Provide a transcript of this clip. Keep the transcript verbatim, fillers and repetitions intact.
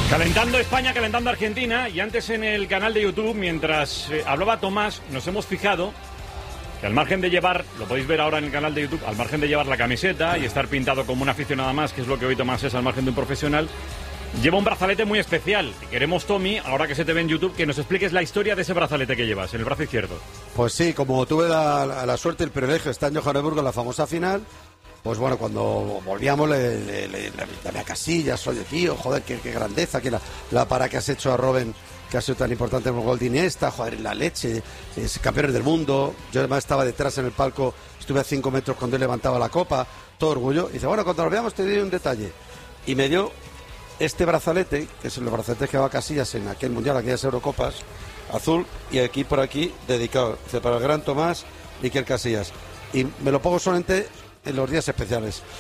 Calentando España, calentando Argentina, y antes en el canal de YouTube, mientras eh, hablaba Tomás, nos hemos fijado que al margen de llevar, lo podéis ver ahora en el canal de YouTube, al margen de llevar la camiseta y estar pintado como un aficionado más, que es lo que hoy Tomás es al margen de un profesional, lleva un brazalete muy especial. Y queremos, Tommy, ahora que se te ve en YouTube, que nos expliques la historia de ese brazalete que llevas en el brazo izquierdo. Pues sí, como tuve la, la, la suerte y el privilegio de estar en Johannesburgo en la famosa final, pues bueno, cuando volvíamos le, le, le, le dame a Casillas, oye tío, joder, qué, qué grandeza, que la, la para que has hecho a Robben, que ha sido tan importante en el gol de Iniesta, joder, la leche, es campeones del mundo. Yo además estaba detrás en el palco, estuve a cinco metros cuando él levantaba la copa, todo orgullo. Y dice, bueno, cuando nos veamos te doy un detalle. Y me dio este brazalete, que es el brazalete que daba Casillas en aquel mundial, aquellas Eurocopas, azul, y aquí por aquí dedicado, dice, para el gran Tomás Iker Casillas. Y me lo pongo solamente en los días especiales.